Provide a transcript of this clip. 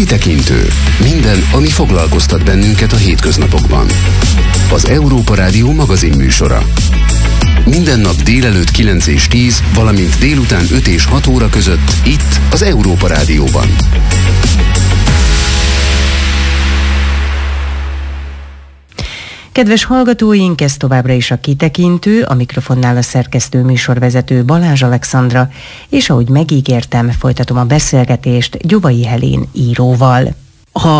Kitekintő. Minden, ami foglalkoztat bennünket a hétköznapokban. Az Európa Rádió magazin műsora. Minden nap délelőtt 9 és 10, valamint délután 5 és 6 óra között itt az Európa Rádióban. Kedves hallgatóink, ez továbbra is a Kitekintő, a mikrofonnál a szerkesztő műsorvezető Balázs Alexandra, és ahogy megígértem, folytatom a beszélgetést Gyuvai Helén íróval.